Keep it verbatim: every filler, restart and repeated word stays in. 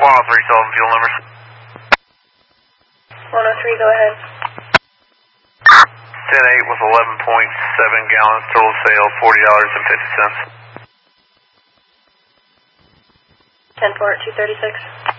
one oh three Sullivan fuel numbers. one oh three, go ahead. ten eight with eleven point seven gallons, total sale forty dollars and fifty cents. ten four at two thirty-six.